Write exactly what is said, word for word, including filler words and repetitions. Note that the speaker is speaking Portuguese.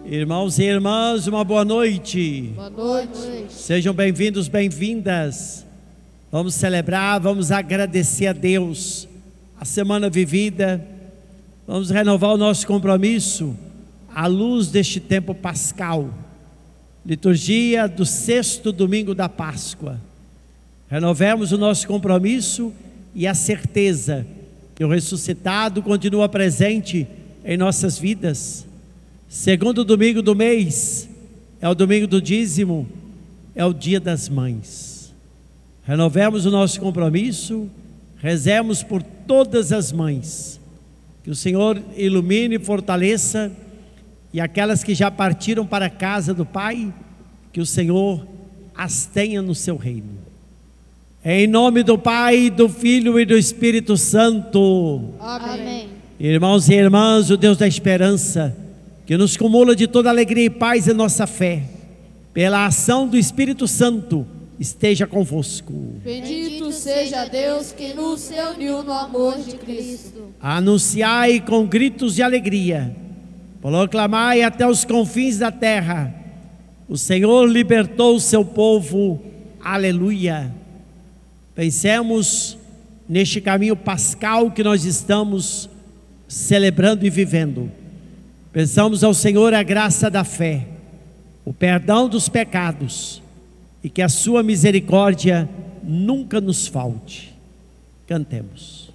Irmãos e irmãs, uma boa noite. Boa noite. Sejam bem-vindos, bem-vindas. Vamos celebrar, vamos agradecer a Deus a semana vivida. Vamos renovar o nosso compromisso à luz deste tempo pascal, liturgia do sexto domingo da Páscoa. Renovemos o nosso compromisso e a certeza que o ressuscitado continua presente em nossas vidas. Segundo domingo do mês é o domingo do dízimo, é o dia das mães. Renovemos o nosso compromisso, rezemos por todas as mães, que o Senhor ilumine e fortaleça, e aquelas que já partiram para a casa do Pai, que o Senhor as tenha no seu reino. Em nome do Pai, do Filho e do Espírito Santo. Amém. Irmãos e irmãs, o Deus da esperança, que nos cumula de toda alegria e paz em nossa fé, pela ação do Espírito Santo, esteja convosco. Bendito seja Deus que nos uniu no amor de Cristo. Anunciai com gritos de alegria, proclamai até os confins da terra: o Senhor libertou o seu povo. Aleluia. Pensemos neste caminho pascal que nós estamos celebrando e vivendo. Peçamos ao Senhor a graça da fé, o perdão dos pecados, e que a sua misericórdia nunca nos falte. Cantemos.